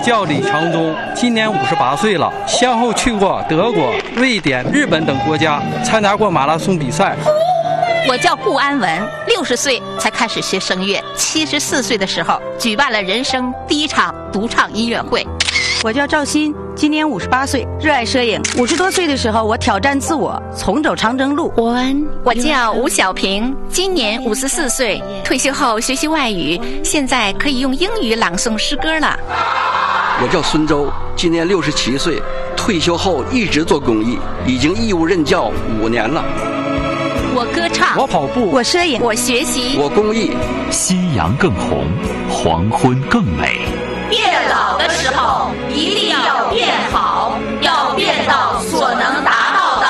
叫李长忠，今年58岁了，先后去过德国、瑞典、日本等国家，参加过马拉松比赛。 我叫顾安文，60岁才开始学声乐，74岁的时候举办了人生第一场独唱音乐会。 我叫赵鑫，今年58岁，热爱摄影。50多岁的时候，我挑战自我，重走长征路。 我叫吴小平，今年54岁，退休后学习外语，现在可以用英语朗诵诗歌了。 我叫孙周，今年67岁，退休后一直做公益，已经义务任教5年了。 我歌唱， 我跑步， 我摄影， 我学习， 我公益。 夕阳更红，黄昏更美。 变老的时候一定要变好。